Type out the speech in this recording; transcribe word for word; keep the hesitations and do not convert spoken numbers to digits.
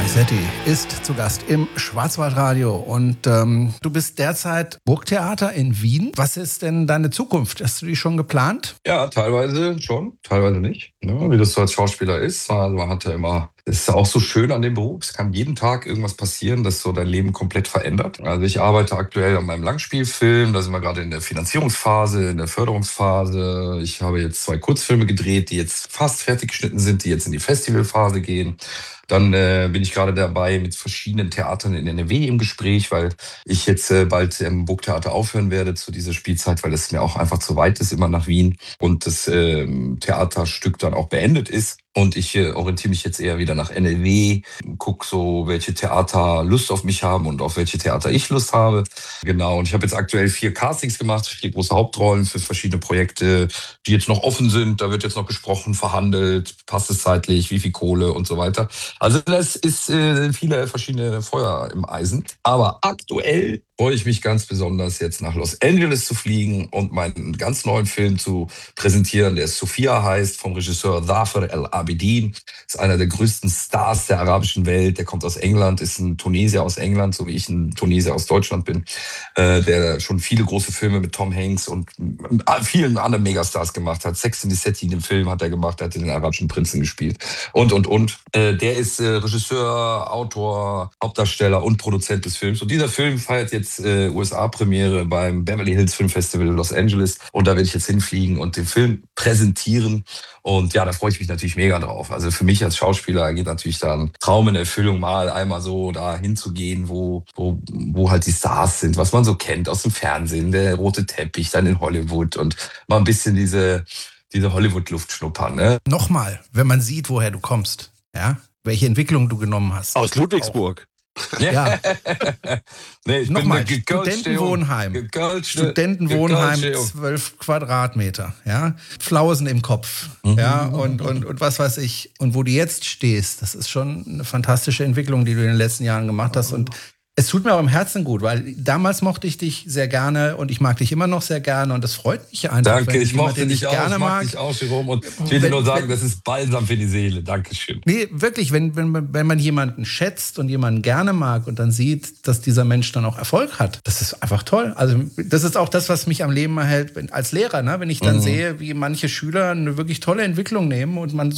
Donizetti ist zu Gast im Schwarzwaldradio und ähm, du bist derzeit Burgtheater in Wien. Was ist denn deine Zukunft? Hast du die schon geplant? Ja, teilweise schon, teilweise nicht. Ne? Wie das so als Schauspieler ist. Also man hat ja immer, das ist auch so schön an dem Beruf. Es kann jeden Tag irgendwas passieren, das so dein Leben komplett verändert. Also ich arbeite aktuell an meinem Langspielfilm. Da sind wir gerade in der Finanzierungsphase, in der Förderungsphase. Ich habe jetzt zwei Kurzfilme gedreht, die jetzt fast fertig geschnitten sind, die jetzt in die Festivalphase gehen. Dann äh, bin ich gerade dabei mit verschiedenen Theatern in N R W im Gespräch, weil ich jetzt äh, bald im Burgtheater aufhören werde zu dieser Spielzeit, weil es mir auch einfach zu weit ist, immer nach Wien und das äh, Theaterstück dann auch beendet ist. Und ich äh, orientiere mich jetzt eher wieder nach N R W, guck so, welche Theater Lust auf mich haben und auf welche Theater ich Lust habe. Genau, und ich habe jetzt aktuell vier Castings gemacht, vier große Hauptrollen für verschiedene Projekte, die jetzt noch offen sind. Da wird jetzt noch gesprochen, verhandelt, passt es zeitlich, wie viel Kohle und so weiter. Also das ist äh, viele verschiedene Feuer im Eisen. Aber aktuell freue ich mich ganz besonders, jetzt nach Los Angeles zu fliegen und meinen ganz neuen Film zu präsentieren, der Sophia heißt, vom Regisseur Zafer El-Abidin. Ist einer der größten Stars der arabischen Welt. Der kommt aus England, ist ein Tunesier aus England, so wie ich ein Tunesier aus Deutschland bin, äh, der schon viele große Filme mit Tom Hanks und vielen anderen Megastars gemacht hat. Sex in the City, den Film hat er gemacht, er hat den arabischen Prinzen gespielt und, und, und. Äh, der ist äh, Regisseur, Autor, Hauptdarsteller und Produzent des Films. Und dieser Film feiert jetzt äh, U S A-Premiere beim Beverly Hills Film Festival in Los Angeles. Und da werde ich jetzt hinfliegen und den Film präsentieren. Und ja, da freue ich mich natürlich mega drauf. Also für mich als Schauspieler geht natürlich da ein Traum in Erfüllung, mal einmal so da hinzugehen, wo, wo, wo halt die Stars sind, was man so kennt aus dem Fernsehen, der rote Teppich, dann in Hollywood und mal ein bisschen diese, diese Hollywood-Luft schnuppern. Ne? Nochmal, wenn man sieht, woher du kommst, ja, welche Entwicklung du genommen hast. Aus Ludwigsburg. Ja. Nee, ich Nochmal, bin Studentenwohnheim. Gekölschte- Studentenwohnheim, gekölschte Jung. zwölf Quadratmeter, ja. Flausen im Kopf, Mhm. ja, und, und, und was weiß ich. Und wo du jetzt stehst, das ist schon eine fantastische Entwicklung, die du in den letzten Jahren gemacht hast. Und es tut mir auch im Herzen gut, weil damals mochte ich dich sehr gerne und ich mag dich immer noch sehr gerne und das freut mich einfach. Danke, wenn ich jemand, mochte den dich auch, gerne ich mag mag. dich auch, Jerome. Und ich will dir Wenn- nur sagen, wenn- das ist balsam für die Seele. Dankeschön. Nee, wirklich, wenn, wenn, man- wenn man jemanden schätzt und jemanden gerne mag und dann sieht, dass dieser Mensch dann auch Erfolg hat, das ist einfach toll. Also das ist auch das, was mich am Leben erhält wenn, als Lehrer, ne? Wenn ich dann Mhm. sehe, wie manche Schüler eine wirklich tolle Entwicklung nehmen und man